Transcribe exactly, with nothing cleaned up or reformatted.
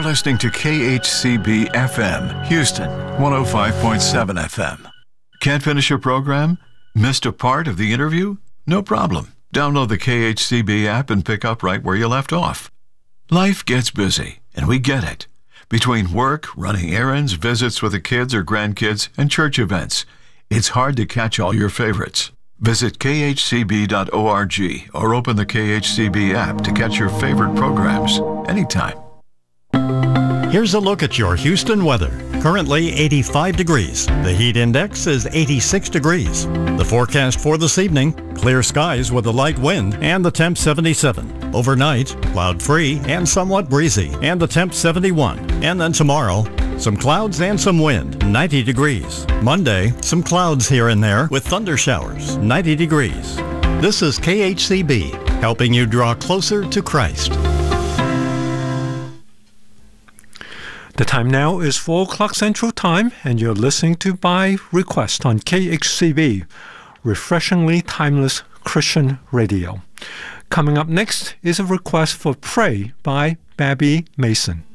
listening to K H C B F M, Houston, one oh five point seven F M. Can't finish your program? Missed a part of the interview? No problem. Download the K H C B app and pick up right where you left off. Life gets busy, and we get it. Between work, running errands, visits with the kids or grandkids, and church events, it's hard to catch all your favorites. Visit K H C B dot org or open the K H C B app to catch your favorite programs anytime. Here's a look at your Houston weather. Currently eighty-five degrees. The heat index is eighty-six degrees. The forecast for this evening, clear skies with a light wind and the temp seventy-seven. Overnight, cloud-free and somewhat breezy and the temp seventy-one. And then tomorrow, some clouds and some wind, ninety degrees. Monday, some clouds here and there with thunder showers, ninety degrees. This is K H C B, helping you draw closer to Christ. The time now is four o'clock Central Time, and you're listening to By Request on K H C B, refreshingly timeless Christian radio. Coming up next is a request for Pray by Babby Mason.